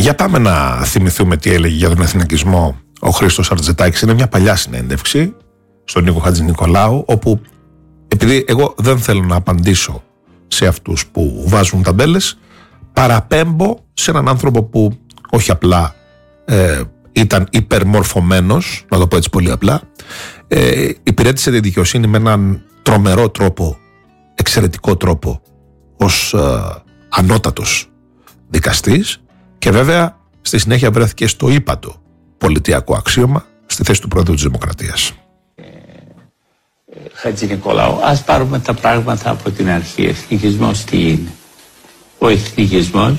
Για πάμε να θυμηθούμε τι έλεγε για τον εθνικισμό ο Χρήστος Αρτζετάκης. Είναι μια παλιά συνέντευξη στον Νίκο Χατζηνικολάου, όπου, επειδή εγώ δεν θέλω να απαντήσω σε αυτούς που βάζουν ταμπέλες, παραπέμπω σε έναν άνθρωπο που όχι απλά ήταν υπερμορφωμένος, να το πω έτσι πολύ απλά, υπηρέτησε τη δικαιοσύνη με έναν τρομερό τρόπο, εξαιρετικό τρόπο, ως ανώτατος δικαστής, και βέβαια στη συνέχεια βρέθηκε στο ύπατο πολιτιακό αξίωμα στη θέση του Πρόεδρου της Δημοκρατίας. Χατζηνικολάου, ας πάρουμε τα πράγματα από την αρχή. Εθνικισμός τι είναι? Ο εθνικισμός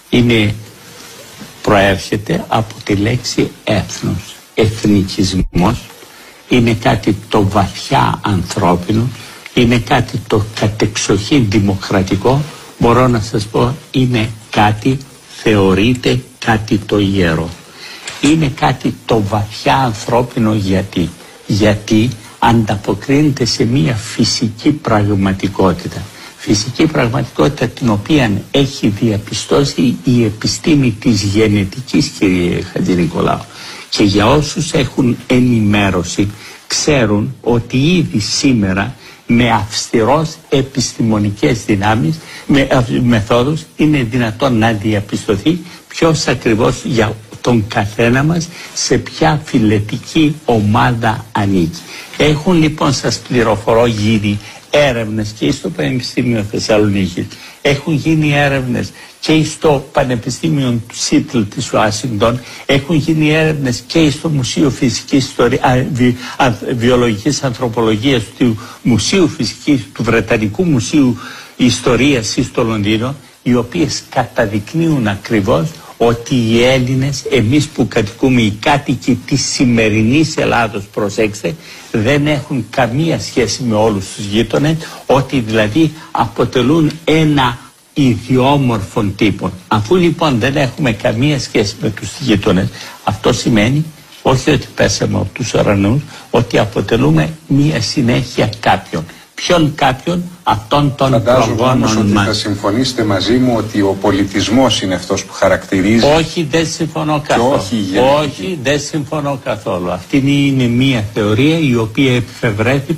προέρχεται από τη λέξη έθνος. Εθνικισμός είναι κάτι το βαθιά ανθρώπινο, είναι κάτι το κατεξοχήν δημοκρατικό. Μπορώ να σας πω, είναι κάτι, θεωρείται κάτι το ιερό. Είναι κάτι το βαθιά ανθρώπινο. Γιατί ανταποκρίνεται σε μια φυσική πραγματικότητα. Φυσική πραγματικότητα την οποία έχει διαπιστώσει η επιστήμη της γενετικής, κύριε Χατζηνικολάου. Και για όσους έχουν ενημέρωση ξέρουν ότι ήδη σήμερα με αυστηρός επιστημονικές δυνάμεις, με μεθόδους, είναι δυνατόν να διαπιστωθεί ποιος ακριβώς για τον καθένα μας σε ποια φυλετική ομάδα ανήκει. Έχουν λοιπόν, σας πληροφορώ, γίνει έρευνες και στο Πανεπιστήμιο Θεσσαλονίκης, έχουν γίνει έρευνες και στο Πανεπιστήμιο του Σίτλ της Ουάσιγκτον, έχουν γίνει έρευνες και στο Μουσείο Φυσικής Βιολογικής Ανθρωπολογίας του Μουσείου Φυσικής, του Βρετανικού Μουσείου Ιστορίας στο Λονδίνο, οι οποίες καταδεικνύουν ακριβώς ότι οι Έλληνες, εμείς που κατοικούμε, οι κάτοικοι της σημερινής Ελλάδος, προσέξτε, δεν έχουν καμία σχέση με όλους τους γείτονες, ότι δηλαδή αποτελούν ένα ιδιόμορφων τύπων. Αφού λοιπόν δεν έχουμε καμία σχέση με τους γείτονες, αυτό σημαίνει όχι ότι πέσαμε από τους ουρανούς, ότι αποτελούμε μία συνέχεια κάποιον. Ποιον κάποιον? Αυτόν των προγόνων μας. Ότι θα συμφωνήσετε μαζί μου ότι ο πολιτισμός είναι αυτός που χαρακτηρίζει. Όχι, δεν συμφωνώ καθόλου. Όχι, δεν συμφωνώ καθόλου. Αυτή είναι μια θεωρία η οποία επιφευρέθη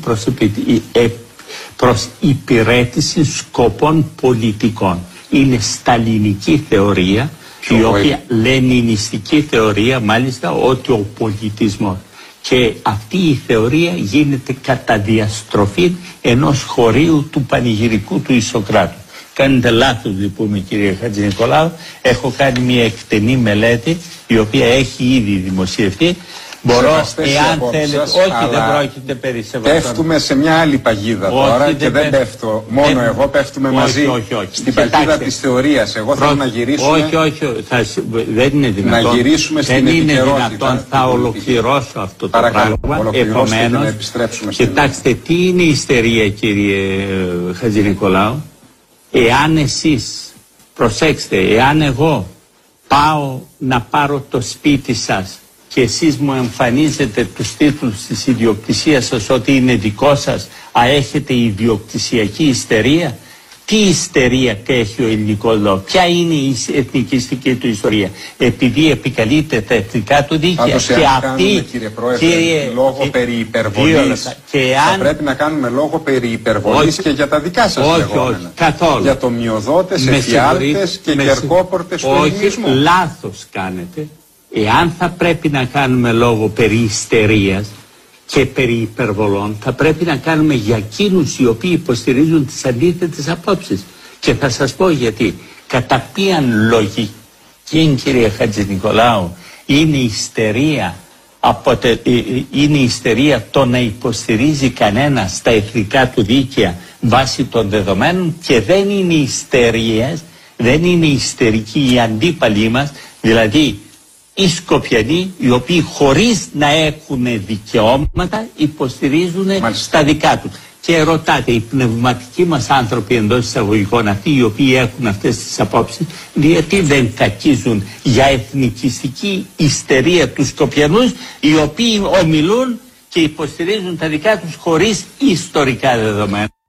προς υπηρέτηση σκοπών πολιτικών. Είναι σταλινική θεωρία, η οποία λενινιστική θεωρία μάλιστα, ότι ο πολιτισμός. Και αυτή η θεωρία γίνεται κατά διαστροφή ενός χωρίου του πανηγυρικού του Ισοκράτου. Κάνετε λάθος λοιπόν, κύριε Χατζηνικολάου. Έχω κάνει μια εκτενή μελέτη η οποία έχει ήδη δημοσιευτεί. Μπορώ, εάν θέλετε, όχι, δεν πρόκειται περί σεβαστών. Πέφτουμε σε μια άλλη παγίδα τώρα και δεν πέφτω μόνο εγώ, πέφτουμε μαζί στην παγίδα της θεωρίας. Εγώ θέλω να γυρίσουμε. Όχι, δεν είναι δυνατόν. Να γυρίσουμε στην επικαιρότητα. Δεν είναι δυνατόν, θα ολοκληρώσω αυτό το πράγμα. Επομένως, κοιτάξτε, τι είναι η ιστερία, κύριε Χατζηνικολάου? Εάν εσείς, προσέξτε, εάν εγώ πάω να πάρω το σπίτι σας και εσείς μου εμφανίζετε τους τίτλους της ιδιοκτησίας σας ότι είναι δικό σας, έχετε ιδιοκτησιακή ιστερία. Τι ιστερία έχει ο ελληνικός λαός? Ποια είναι η εθνικιστική του ιστορία? Επειδή επικαλείται τα εθνικά του δίκαια. Και αυτή, κύριε Πρόεδρε, λόγο περί υπερβολής, θα πρέπει να κάνουμε λόγο περί υπερβολής και για τα δικά σας λεγόμενα. Όχι, καθόλου. Για το μειοδότες, εφιάλτες και κερκόπορτες του ελληνισμού. Όχι, λάθος κάνετε. Εάν θα πρέπει να κάνουμε λόγο περί ιστερίας και περί υπερβολών, θα πρέπει να κάνουμε για εκείνους οι οποίοι υποστηρίζουν τις αντίθετες απόψεις. Και θα σας πω γιατί. Κατά ποιαν λογική, κύριε Χατζηνικολάου, είναι η ιστερία το να υποστηρίζει κανένα τα εθνικά του δίκαια βάσει των δεδομένων, και δεν είναι ιστερίες, δεν είναι ιστερικοί οι αντίπαλοι μας, δηλαδή οι Σκοπιανοί, οι οποίοι χωρίς να έχουν δικαιώματα υποστηρίζουν τα δικά τους. Και ρωτάτε, οι πνευματικοί μας άνθρωποι εντός εισαγωγικών, αυτοί οι οποίοι έχουν αυτές τις απόψεις, γιατί δεν κακίζουν για εθνικιστική ιστερία τους Σκοπιανούς, οι οποίοι ομιλούν και υποστηρίζουν τα δικά τους χωρίς ιστορικά δεδομένα.